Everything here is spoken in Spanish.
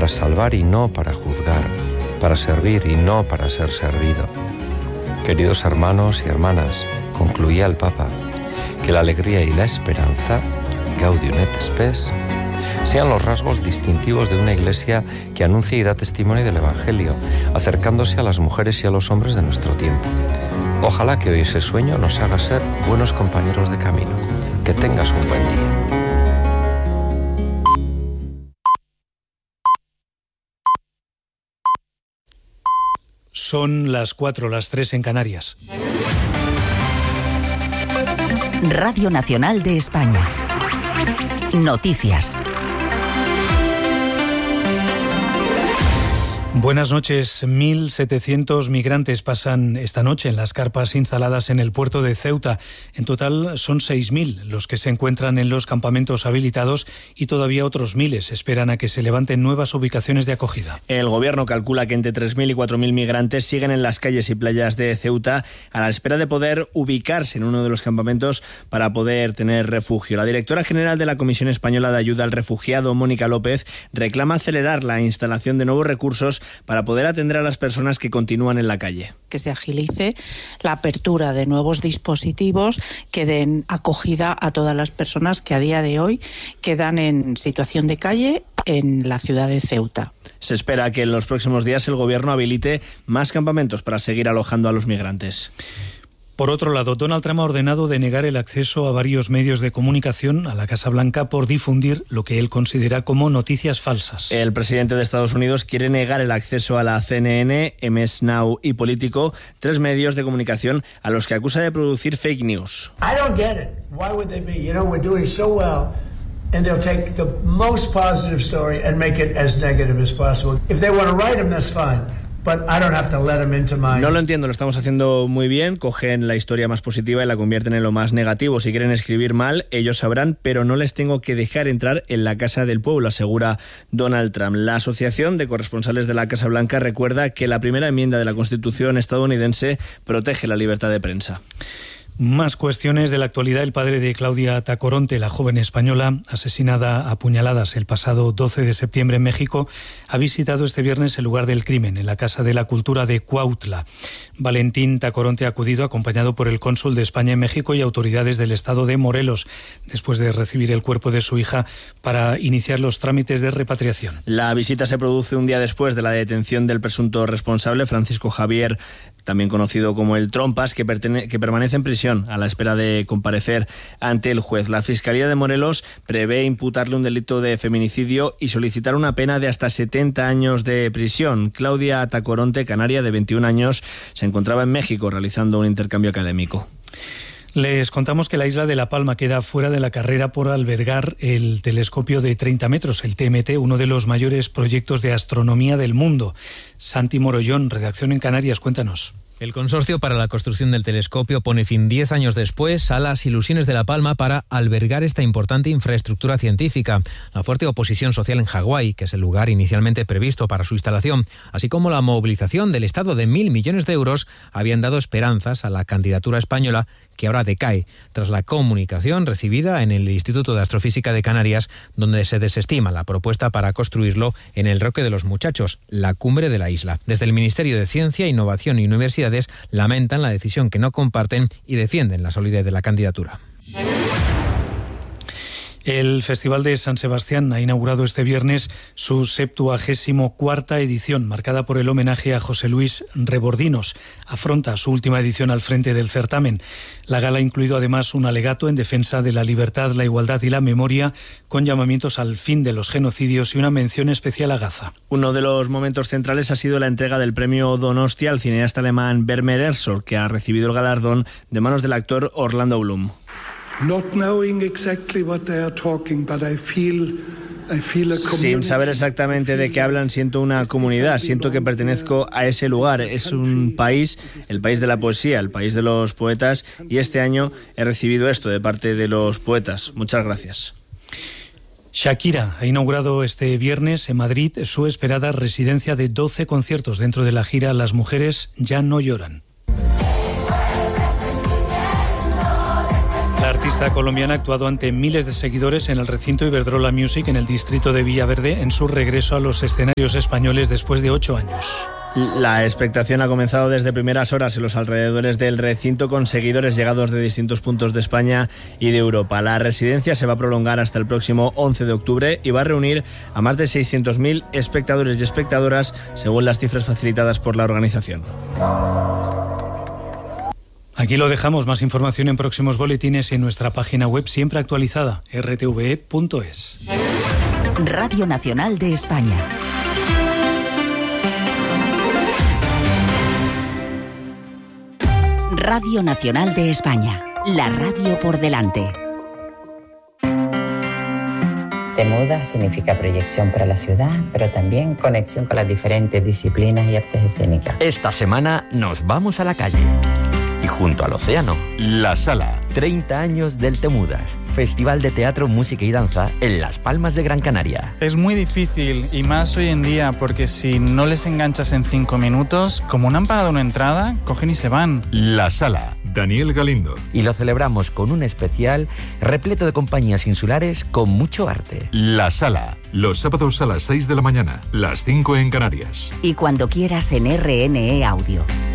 para salvar y no para juzgar, para servir y no para ser servido. Queridos hermanos y hermanas, concluía el Papa, que la alegría y la esperanza, Gaudium et Spes, sean los rasgos distintivos de una iglesia que anuncia y da testimonio del Evangelio, acercándose a las mujeres y a los hombres de nuestro tiempo. Ojalá que hoy ese sueño nos haga ser buenos compañeros de camino. Que tengas un buen día. Son las 4, las 3 en Canarias. Radio Nacional de España. Noticias. Buenas noches. 1.700 migrantes pasan esta noche en las carpas instaladas en el puerto de Ceuta. En total son 6.000 los que se encuentran en los campamentos habilitados y todavía otros miles esperan a que se levanten nuevas ubicaciones de acogida. El gobierno calcula que entre 3.000 y 4.000 migrantes siguen en las calles y playas de Ceuta a la espera de poder ubicarse en uno de los campamentos para poder tener refugio. La directora general de la Comisión Española de Ayuda al Refugiado, Mónica López, reclama acelerar la instalación de nuevos recursos para poder atender a las personas que continúan en la calle. Que se agilice la apertura de nuevos dispositivos que den acogida a todas las personas que a día de hoy quedan en situación de calle en la ciudad de Ceuta. Se espera que en los próximos días el gobierno habilite más campamentos para seguir alojando a los migrantes. Por otro lado, Donald Trump ha ordenado denegar el acceso a varios medios de comunicación a la Casa Blanca por difundir lo que él considera como noticias falsas. El presidente de Estados Unidos quiere negar el acceso a la CNN, MS Now y Político, 3 medios de comunicación a los que acusa de producir fake news. I don't get it. Why would they be? You know, we're doing so well. And they'll take the most positive story and make it as negative as possible. If they want to write them, that's fine. But I don't have to let them into my... No lo entiendo, lo estamos haciendo muy bien, cogen la historia más positiva y la convierten en lo más negativo. Si quieren escribir mal, ellos sabrán, pero no les tengo que dejar entrar en la Casa del Pueblo, asegura Donald Trump. La Asociación de Corresponsales de la Casa Blanca recuerda que la primera enmienda de la Constitución estadounidense protege la libertad de prensa. Más cuestiones de la actualidad. El padre de Claudia Tacoronte, la joven española asesinada a puñaladas el pasado 12 de septiembre en México, ha visitado este viernes el lugar del crimen, en la Casa de la Cultura de Cuautla. Valentín Tacoronte ha acudido acompañado por el cónsul de España en México y autoridades del estado de Morelos, después de recibir el cuerpo de su hija para iniciar los trámites de repatriación. La visita se produce un día después de la detención del presunto responsable, Francisco Javier, también conocido como el Trompas, que permanece en prisión a la espera de comparecer ante el juez. La Fiscalía de Morelos prevé imputarle un delito de feminicidio y solicitar una pena de hasta 70 años de prisión. Claudia Tacoronte, canaria de 21 años, se encontraba en México realizando un intercambio académico. Les contamos que la isla de La Palma queda fuera de la carrera por albergar el telescopio de 30 metros, el TMT, uno de los mayores proyectos de astronomía del mundo. Santi Morollón, redacción en Canarias, cuéntanos. El consorcio para la construcción del telescopio pone fin 10 años después a las ilusiones de La Palma para albergar esta importante infraestructura científica. La fuerte oposición social en Hawái, que es el lugar inicialmente previsto para su instalación, así como la movilización del Estado de 1.000 millones de euros, habían dado esperanzas a la candidatura española, que ahora decae tras la comunicación recibida en el Instituto de Astrofísica de Canarias, donde se desestima la propuesta para construirlo en el Roque de los Muchachos, la cumbre de la isla. Desde el Ministerio de Ciencia, Innovación y Universidades lamentan la decisión que no comparten y defienden la solidez de la candidatura. El Festival de San Sebastián ha inaugurado este viernes su 74ª edición, marcada por el homenaje a José Luis Rebordinos. Afronta su última edición al frente del certamen. La gala ha incluido además un alegato en defensa de la libertad, la igualdad y la memoria, con llamamientos al fin de los genocidios y una mención especial a Gaza. Uno de los momentos centrales ha sido la entrega del premio Donostia al cineasta alemán Werner Herzog, que ha recibido el galardón de manos del actor Orlando Bloom. Sin saber exactamente de qué hablan, siento una comunidad, siento que pertenezco a ese lugar. Es un país, el país de la poesía, el país de los poetas, y este año he recibido esto de parte de los poetas. Muchas gracias. Shakira ha inaugurado este viernes en Madrid su esperada residencia de 12 conciertos dentro de la gira Las mujeres ya no lloran. La artista colombiana ha actuado ante miles de seguidores en el recinto Iberdrola Music en el distrito de Villaverde en su regreso a los escenarios españoles después de 8 años. La expectación ha comenzado desde primeras horas en los alrededores del recinto con seguidores llegados de distintos puntos de España y de Europa. La residencia se va a prolongar hasta el próximo 11 de octubre y va a reunir a más de 600.000 espectadores y espectadoras, según las cifras facilitadas por la organización. Aquí lo dejamos. Más información en próximos boletines y en nuestra página web siempre actualizada, rtve.es. Radio Nacional de España. Radio Nacional de España, la radio por delante. Temudas significa proyección para la ciudad, pero también conexión con las diferentes disciplinas y artes escénicas. Esta semana nos vamos a la calle. Y junto al océano, La Sala. 30 años del Temudas. Festival de teatro, música y danza en Las Palmas de Gran Canaria. Es muy difícil, y más hoy en día, porque si no les enganchas en 5 minutos, como no han pagado una entrada, cogen y se van. La Sala. Daniel Galindo. Y lo celebramos con un especial repleto de compañías insulares con mucho arte. La Sala. Los sábados a las 6 de la mañana, las 5 en Canarias. Y cuando quieras en RNE Audio.